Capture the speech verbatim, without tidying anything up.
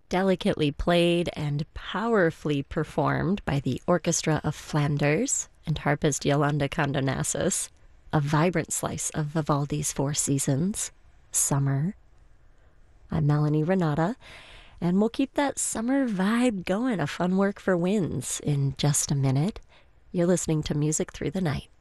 delicately played and powerfully performed by the Orchestra of Flanders and harpist Yolanda Condonassus, a vibrant slice of Vivaldi's Four Seasons, Summer. I'm Melanie Renata, and we'll keep that summer vibe going, a fun work for winds, in just a minute. You're listening to Music Through the Night.